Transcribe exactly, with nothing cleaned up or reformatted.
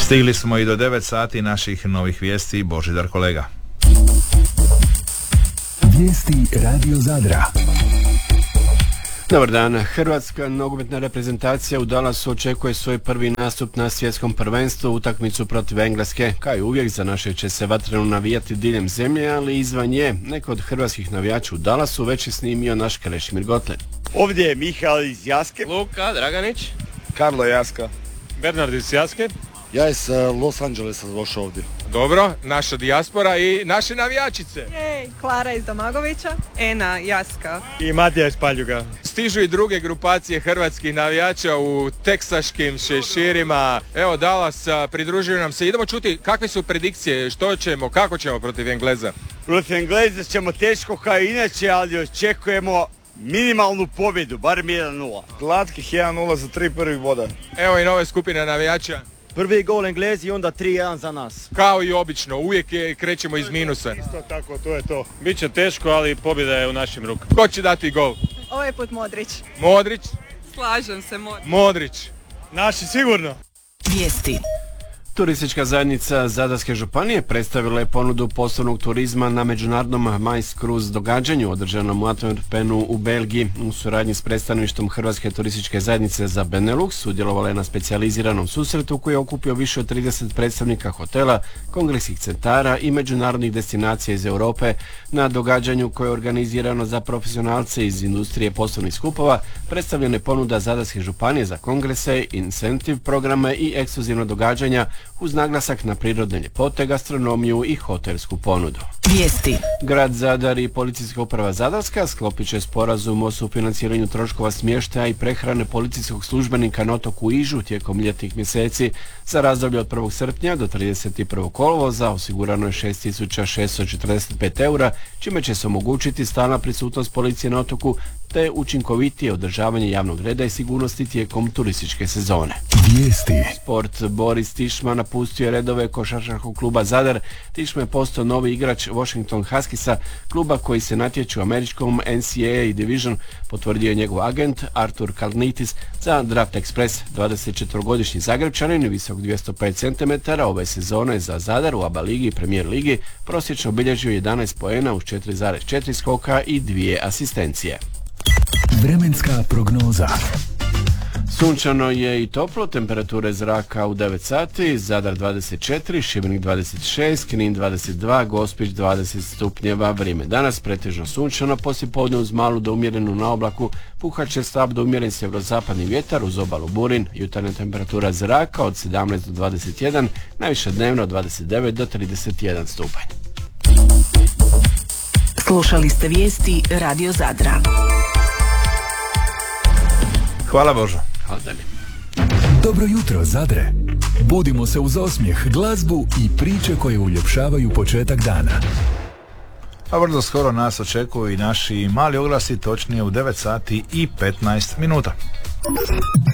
Stigli smo i do devet sati naših novih vijesti. Božidar kolega. Vijesti Radio Zadra. Dobar dan. Hrvatska nogometna reprezentacija u Dallasu očekuje svoj prvi nastup na svjetskom prvenstvu, utakmicu protiv Engleske. Kao i uvijek, za naše će se vatreno navijati diljem zemlje, ali izvan nje. Neko od hrvatskih navijača u Dallasu već je snimio naš Krešimir Gotle. Ovdje je Mihael iz Jaske, Luka Draganić, Karlo Jaska, Bernard iz Jaske. Ja iz Los Angelesa došao ovdje. Dobro, naša dijaspora i naše navijačice. Jej, Klara iz Domagovića, Ena Jaska I Matija iz Paljuga. Stižu i druge grupacije hrvatskih navijača u teksaškim šeširima. Evo Dallas, pridružuju nam se. Idemo čuti kakve su predikcije, što ćemo, kako ćemo protiv Engleza. Protiv Engleza ćemo teško kao inače, ali očekujemo minimalnu pobjedu, barem jedan nula. Glatkih jedan nula za tri prvih boda. Evo i nove skupine navijača. Prvi gol Englezi i onda tri jedan za nas. Kao i obično, uvijek je, krećemo iz minusa. Isto tako, to je to. Biće teško, ali pobjeda je u našim rukama. Ko će dati gol? Ovaj put Modrić. Modrić? Slažem se, Modrić. Modrić. Naši sigurno. Vijesti. Turistička zajednica Zadarske županije predstavila je ponudu poslovnog turizma na međunarodnom Mice Cruise događanju održanom u Antwerpenu u Belgiji. U suradnji s predstavništvom Hrvatske turističke zajednice za Benelux sudjelovala je na specijaliziranom susretu koji je okupio više od trideset predstavnika hotela, kongresnih centara i međunarodnih destinacija iz Europe. Na događanju koje je organizirano za profesionalce iz industrije poslovnih skupova predstavljena je ponuda Zadarske županije za kongrese, incentive programe i ekskluzivna događanja uz naglasak na prirodne ljepote, gastronomiju i hotelsku ponudu. Vijesti. Grad Zadar i Policijska uprava Zadarska sklopit će sporazum o sufinanciranju troškova smještaja i prehrane policijskog službenika na otoku Ižu tijekom ljetnih mjeseci. Za razdoblje od prvog srpnja do trideset prvog kolovoza osigurano je šest tisuća šeststo četrdeset pet eura, čime će se omogućiti stalna prisutnost policije na otoku te učinkovitije održavanje javnog reda i sigurnosti tijekom turističke sezone. Vijesti. Sport. Boris Tišma napustio je redove košarkaškog kluba Zadar. Tišma je postao novi igrač Washington Huskiesa, kluba koji se natječe u američkom N C A A Division, potvrdio je njegov agent Artur Kalnitis za Draft Express. dvadesetčetvorogodišnji Zagrebčanin, visok dvjesto pet centimetara, ove sezone za Zadar u A B A ligi i Premier ligi prosječno obilježio jedanaest poena uz četiri zarez četiri skoka i dvije asistencije. Vremenska prognoza. Sunčano je i toplo, temperature zraka u devet sati, Zadar dvadeset četiri, Šibenik dvadeset šest, Knin dvadeset dva, Gospić dvadeset stupnjeva. Vrijeme danas pretežno sunčano, poslijepodne uz malu do umjerenu na oblaku, puhat će slab do umjeren sjeverozapadni vjetar uz obalu Burin. Jutarnja temperatura zraka od sedamnaest do dvadeset jedan, najviše dnevno od dvadeset devet do trideset jedan stupanj. Slušali ste vijesti Radio Zadra. Hvala Božo. Hvala dalje. Dobro jutro, Zadre. Budimo se uz osmijeh, glazbu i priče koje uljepšavaju početak dana. A vrlo skoro nas očekuju i naši mali oglasi, točnije u devet sati i petnaest minuta.